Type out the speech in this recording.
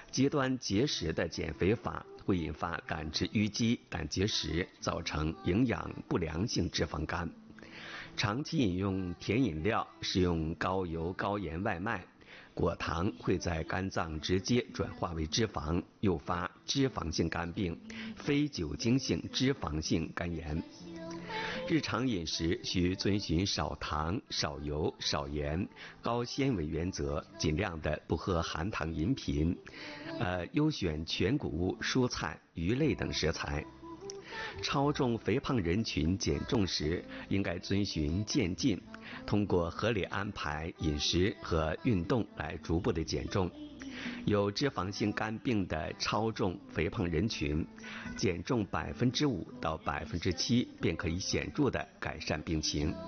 极端节食的减肥法会引发胆汁淤积、胆结石，造成营养不良性脂肪肝。长期饮用甜饮料、食用高油高盐外卖、果糖会在肝脏直接转化为脂肪，诱发脂肪性肝病、非酒精性脂肪性肝炎。日常饮食需遵循少糖、少油、少盐、高纤维原则，尽量的不喝含糖饮品，优选全谷物、蔬菜、鱼类等食材。超重肥胖人群减重时，应该遵循渐进，通过合理安排饮食和运动来逐步的减重。有脂肪性肝病的超重肥胖人群，减重5%到7%便可以显著的改善病情。